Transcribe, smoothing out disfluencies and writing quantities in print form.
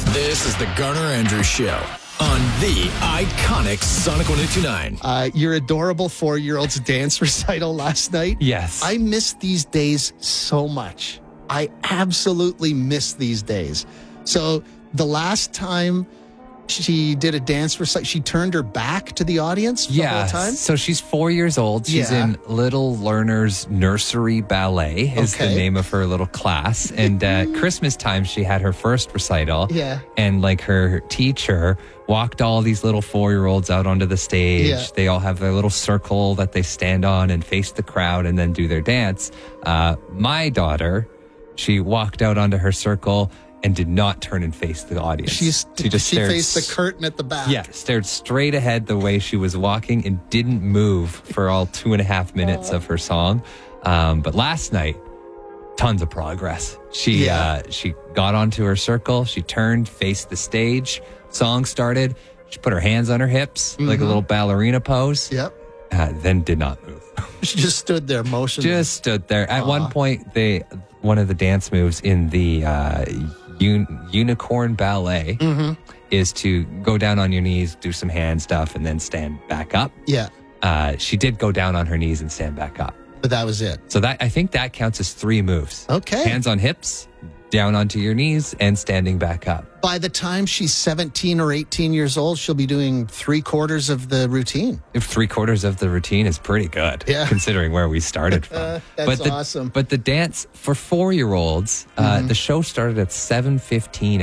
This is the Garner Andrews Show on the iconic Sonic 102.9. Your adorable 4-year-old's dance recital last night. Yes. I miss these days so much. I absolutely miss these days. So the last time she did a dance recital, she turned her back to the audience the whole time? So she's 4 years old. She's Yeah. in Little Learner's Nursery Ballet is the name of her little class. And Christmas time, she had her first recital. Yeah. And like her teacher walked all these little 4-year-olds out onto the stage. Yeah. They all have their little circle that they stand on and face the crowd and then do their dance. My daughter, she walked out onto her circle and did not turn and face the audience. She faced the curtain at the back. Yeah, stared straight ahead the way she was walking and didn't move for all 2.5 minutes of her song. But last night, tons of progress. She got onto her circle. She turned, faced the stage. Song started. She put her hands on her hips like a little ballerina pose. Yep. Then did not move. She just stood there motionless. Just stood there. At one point, one of the dance moves in the unicorn ballet is to go down on your knees, do some hand stuff, and then stand back up. Yeah. She did go down on her knees and stand back up. But that was it. So I think that counts as 3 moves. Okay. Hands on hips, down onto your knees, and standing back up. By the time she's 17 or 18 years old, she'll be doing 3/4 of the routine. If 3/4 of the routine is pretty good, considering where we started from. That's awesome. But the dance for 4-year-olds, the show started at 7:15